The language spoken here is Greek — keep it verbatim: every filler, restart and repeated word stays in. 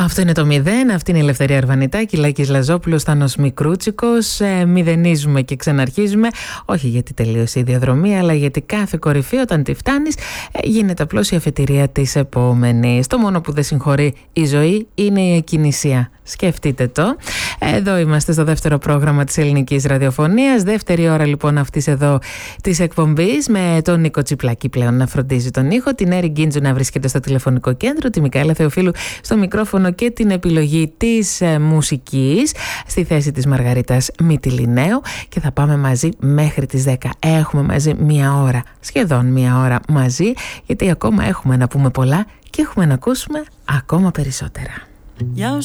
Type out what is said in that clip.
Αυτό είναι το μηδέν, αυτή είναι η Ελευθερία Αρβανιτάκη, Λάκης Λαζόπουλος, Θάνος Μικρούτσικος. Ε, μηδενίζουμε και ξαναρχίζουμε, όχι γιατί τελείωσε η διαδρομή, αλλά γιατί κάθε κορυφή όταν τη φτάνεις ε, γίνεται απλώς η αφετηρία της επόμενης. Το μόνο που δεν συγχωρεί η ζωή είναι η εκκινησία. Σκεφτείτε το. Εδώ είμαστε στο δεύτερο πρόγραμμα της ελληνικής ραδιοφωνίας. Δεύτερη ώρα λοιπόν αυτής εδώ της εκπομπής, με τον Νίκο Τσιπλάκη πλέον να φροντίζει τον ήχο, την Έρη Γκίντζου να βρίσκεται στο τηλεφωνικό κέντρο, τη Μικαέλα Θεοφίλου στο μικρόφωνο και την επιλογή της ε, μουσικής στη θέση της Μαργαρίτας Μυτιληναίου, και θα πάμε μαζί μέχρι τις δέκα. Έχουμε μαζί μία ώρα, σχεδόν μία ώρα μαζί, γιατί ακόμα έχουμε να πούμε πολλά και έχουμε να ακούσουμε ακόμα περισσότερα. Για